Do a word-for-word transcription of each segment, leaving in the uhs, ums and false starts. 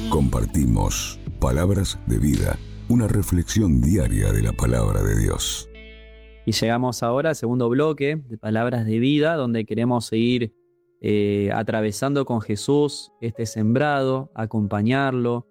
Compartimos palabras de vida, una reflexión diaria de la palabra de Dios. Y llegamos ahora al segundo bloque de Palabras de Vida, donde queremos seguir eh, atravesando con Jesús este sembrado, acompañarlo,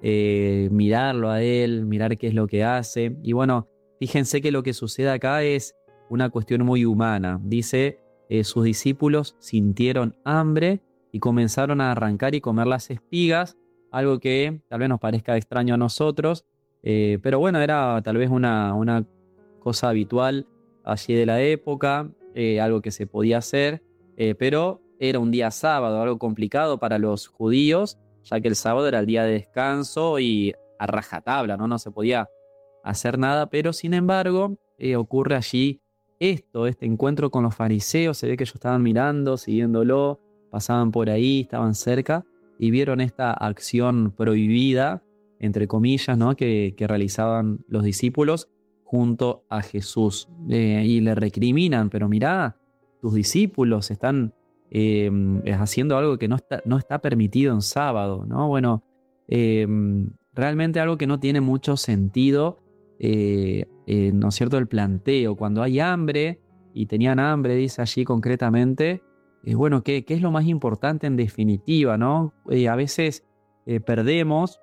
eh, mirarlo a Él, mirar qué es lo que hace. Y bueno, fíjense que lo que sucede acá es una cuestión muy humana. Dice, eh, sus discípulos sintieron hambre y comenzaron a arrancar y comer las espigas, algo que tal vez nos parezca extraño a nosotros, eh, pero bueno, era tal vez una, una cosa habitual allí de la época, eh, algo que se podía hacer, eh, pero era un día sábado, algo complicado para los judíos, ya que el sábado era el día de descanso y a rajatabla, ¿no? No se podía hacer nada, pero sin embargo eh, ocurre allí esto, este encuentro con los fariseos. Se ve que ellos estaban mirando, siguiéndolo, pasaban por ahí, estaban cerca y vieron esta acción prohibida, entre comillas, ¿no? que, que realizaban los discípulos junto a Jesús, eh, y le recriminan, pero mirá, tus discípulos están eh, haciendo algo que no está, no está permitido en sábado, ¿no? Bueno, eh, realmente algo que no tiene mucho sentido, eh, eh, ¿no es cierto?, el planteo. Cuando hay hambre, y tenían hambre, dice allí concretamente, eh, bueno, ¿qué, ¿qué es lo más importante en definitiva, ¿no? Eh, a veces eh, perdemos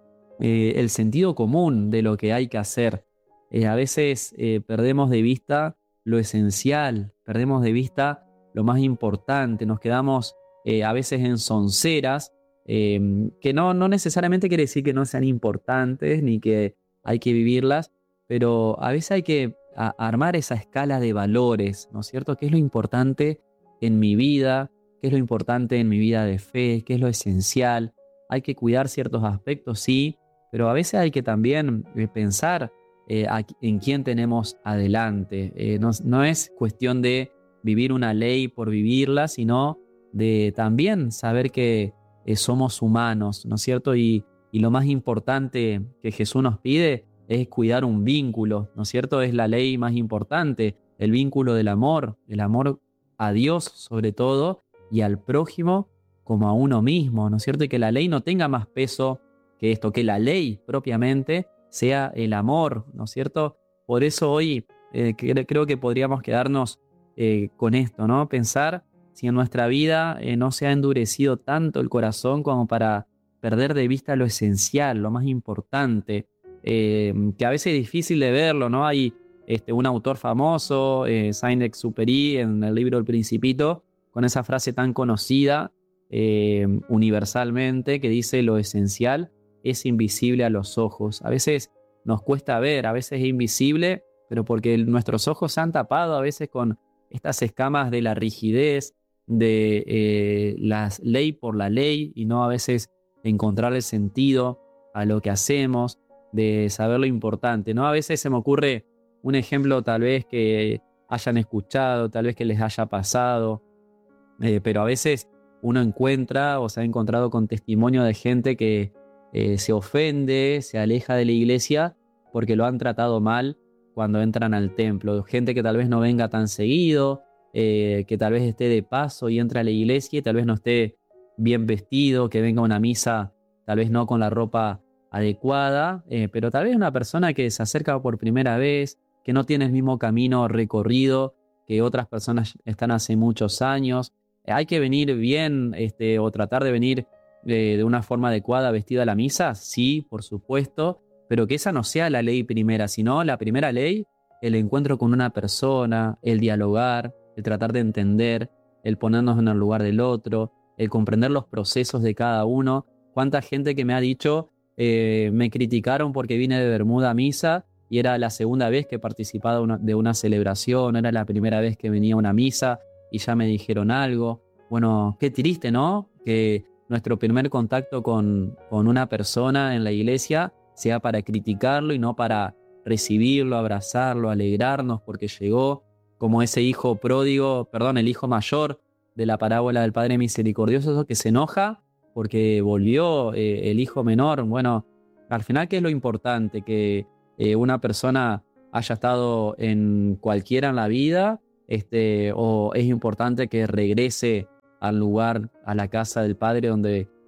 eh, el sentido común de lo que hay que hacer. Eh, a veces eh, perdemos de vista lo esencial, perdemos de vista lo más importante, nos quedamos eh, a veces en sonceras, eh, que no, no necesariamente quiere decir que no sean importantes ni que hay que vivirlas, pero a veces hay que a, armar esa escala de valores, ¿no es cierto? ¿Qué es lo importante en mi vida? ¿Qué es lo importante en mi vida de fe? ¿Qué es lo esencial? Hay que cuidar ciertos aspectos, sí, pero a veces hay que también eh, pensar eh, a, en quién tenemos adelante. Eh, no, no es cuestión de vivir una ley por vivirla, sino de también saber que eh, somos humanos, ¿no es cierto? Y, y lo más importante que Jesús nos pide es cuidar un vínculo, ¿no es cierto? Es la ley más importante, el vínculo del amor, el amor a Dios sobre todo y al prójimo como a uno mismo, ¿no es cierto? Y que la ley no tenga más peso que esto, que la ley propiamente sea el amor, ¿no es cierto? Por eso hoy eh, creo que podríamos quedarnos eh, con esto, ¿no? Pensar si en nuestra vida eh, no se ha endurecido tanto el corazón como para perder de vista lo esencial, lo más importante, eh, que a veces es difícil de verlo, ¿no? Hay este, un autor famoso, eh, Saint-Exupéry, en el libro El Principito, con esa frase tan conocida eh, universalmente, que dice: lo esencial es invisible a los ojos. A veces nos cuesta ver, a veces es invisible, pero porque nuestros ojos se han tapado a veces con estas escamas de la rigidez, de eh, la ley por la ley, y no a veces encontrar el sentido a lo que hacemos, de saber lo importante, ¿no? A veces se me ocurre un ejemplo tal vez que hayan escuchado, tal vez que les haya pasado, eh, pero a veces uno encuentra o se ha encontrado con testimonio de gente que eh, se ofende, se aleja de la iglesia porque lo han tratado mal cuando entran al templo. Gente que tal vez no venga tan seguido, eh, que tal vez esté de paso y entra a la iglesia y tal vez no esté bien vestido, que venga a una misa tal vez no con la ropa adecuada, eh, pero tal vez una persona que se acerca por primera vez, que no tiene el mismo camino recorrido que otras personas están hace muchos años. Eh, hay que venir bien este, o tratar de venir de, de una forma adecuada vestida a la misa, sí, por supuesto, pero que esa no sea la ley primera, sino la primera ley, el encuentro con una persona, el dialogar, el tratar de entender, el ponernos en el lugar del otro, el comprender los procesos de cada uno. Cuánta gente que me ha dicho, eh, me criticaron porque vine de bermuda a misa y era la segunda vez que participaba una, de una celebración, era la primera vez que venía a una misa y ya me dijeron algo. Bueno, qué triste, ¿no? Que nuestro primer contacto con, con una persona en la iglesia sea para criticarlo y no para recibirlo, abrazarlo, alegrarnos porque llegó, como ese hijo pródigo, perdón, el hijo mayor de la parábola del Padre Misericordioso, que se enoja porque volvió eh, el hijo menor. Bueno, al final, ¿qué es lo importante? Que eh, una persona haya estado en cualquiera en la vida, este, o es importante que regrese al lugar, a la casa del Padre donde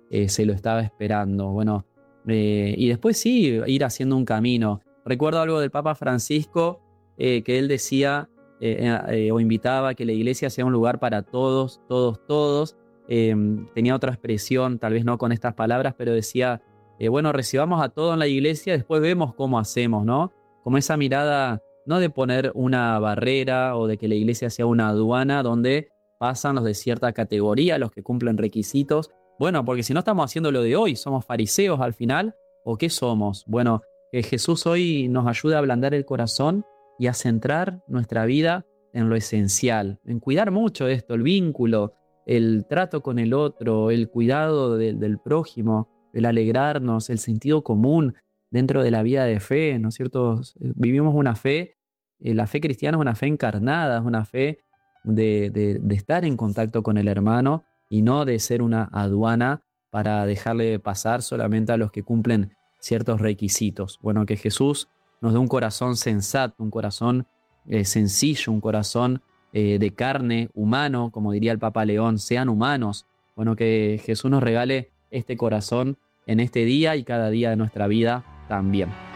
eh, se lo estaba esperando. Bueno, eh, y después sí, ir haciendo un camino. Recuerdo algo del Papa Francisco, eh, que él decía eh, eh, o invitaba a que la iglesia sea un lugar para todos, todos, todos. Eh, tenía otra expresión, tal vez no con estas palabras, pero decía, eh, bueno, recibamos a todos en la iglesia, después vemos cómo hacemos, ¿no? Como esa mirada, no de poner una barrera o de que la iglesia sea una aduana donde pasan los de cierta categoría, los que cumplen requisitos. Bueno, porque si no estamos haciendo lo de hoy, ¿somos fariseos al final? ¿O qué somos? Bueno, que Jesús hoy nos ayude a ablandar el corazón y a centrar nuestra vida en lo esencial, en cuidar mucho esto, el vínculo, el trato con el otro, el cuidado de, del prójimo, el alegrarnos, el sentido común dentro de la vida de fe, ¿no es cierto? Vivimos una fe, eh, la fe cristiana es una fe encarnada, es una fe de, de, de estar en contacto con el hermano y no de ser una aduana para dejarle pasar solamente a los que cumplen ciertos requisitos. Bueno, que Jesús nos dé un corazón sensato, un corazón eh, sencillo, un corazón eh, de carne, humano, como diría el Papa León, sean humanos. Bueno, que Jesús nos regale este corazón en este día y cada día de nuestra vida también.